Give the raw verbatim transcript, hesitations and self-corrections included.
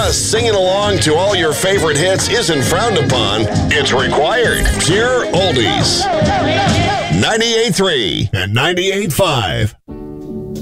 Plus, singing along to all your favorite hits isn't frowned upon, it's required. Pure oldies. ninety-eight point three and ninety-eight point five.